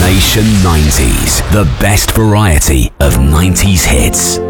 Nation 90s, the best variety of 90s hits.